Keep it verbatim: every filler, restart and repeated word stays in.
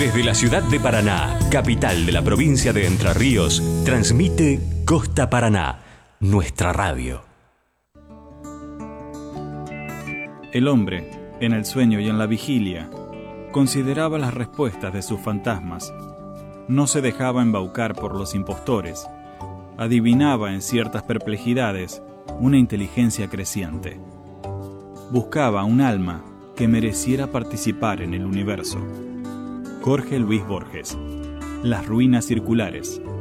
Desde la ciudad de Paraná, capital de la provincia de Entre Ríos, transmite Costa Paraná, nuestra radio. El hombre, en el sueño y en la vigilia, consideraba las respuestas de sus fantasmas. No se dejaba embaucar por los impostores. Adivinaba en ciertas perplejidades una inteligencia creciente. Buscaba un alma que mereciera participar en el universo. Jorge Luis Borges. Las ruinas circulares.